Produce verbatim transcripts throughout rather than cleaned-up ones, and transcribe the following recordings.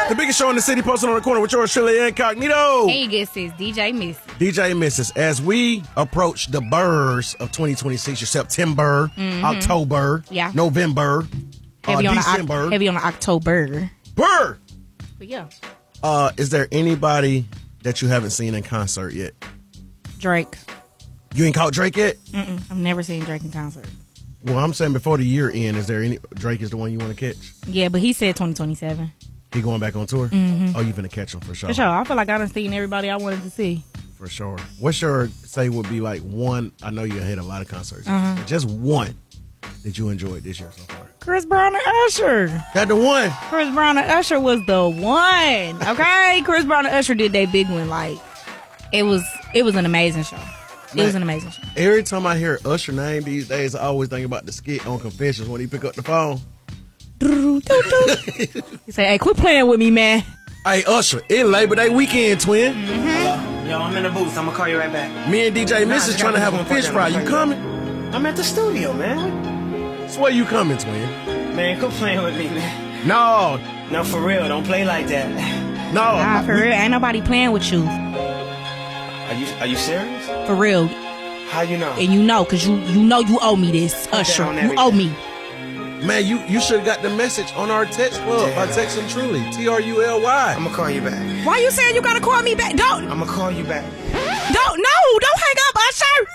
The biggest show in the city, posted on the corner with yours, Shirley Incognito. And you guess this, D J Missus. D J Missus, as we approach the burrs of twenty twenty-six, your September, mm-hmm. October, yeah. November, heavy uh, on December. The, heavy on the October. Burr! But yeah. Uh, is there anybody that you haven't seen in concert yet? Drake. You ain't caught Drake yet? Mm-mm. I've never seen Drake in concert. Well, I'm saying before the year end, is there any Drake is the one you want to catch? Yeah, but he said twenty twenty-seven. He going back on tour? Mm-hmm. Oh, you finna catch him for sure. For sure. I feel like I done seen everybody I wanted to see. For sure. What's your, say, would be like one, I know you hit a lot of concerts, uh-huh. but just one that you enjoyed this year so far? Chris Brown and Usher. Got the one. Chris Brown and Usher was the one. Okay? Chris Brown and Usher did their big one. Like, it was, it was an amazing show. It Man, was an amazing show. Every time I hear Usher name these days, I always think about the skit on Confessions when he pick up the phone. He say, hey, quit playing with me, man. Hey, Usher, it's Labor Day weekend, twin. Mm-hmm. Yo, I'm in the booth. I'm going to call you right back. Me and D J Missus nah, trying to have a fish fry. You coming? I'm at the studio, man. So where you coming, twin? Man, quit playing with me, man. No. No, for real. Don't play like that. No. Nah, for real. Ain't nobody playing with you. Are you, are you serious? For real. How you know? And you know, because you, you know you owe me this, Usher. You owe me. Man, you, you should have got the message on our text club by texting Truly. T R U L Y. I'm going to call you back. Why you saying you got to call me back? Don't. I'm going to call you back. Don't. No. Don't hang up, Usher.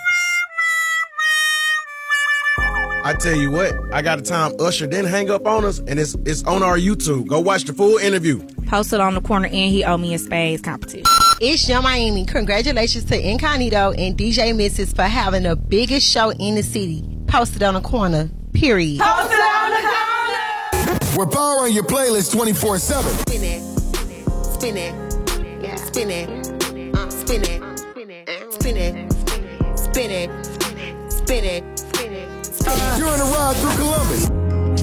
I tell you what. I got a time Usher didn't hang up on us, and it's it's on our YouTube. Go watch the full interview. Posted on the corner, and he owe me a spades competition. It's Young Miami. Congratulations to Incognito and D J Missus for having the biggest show in the city. Posted on the corner. Period. Posted on the corner. We're powering your playlist twenty-four seven. Spin it, spin it, yeah. Spin it, uh, spin it, spin it, spin it, spin it, spin it, spin it. You're in a ride through Columbus.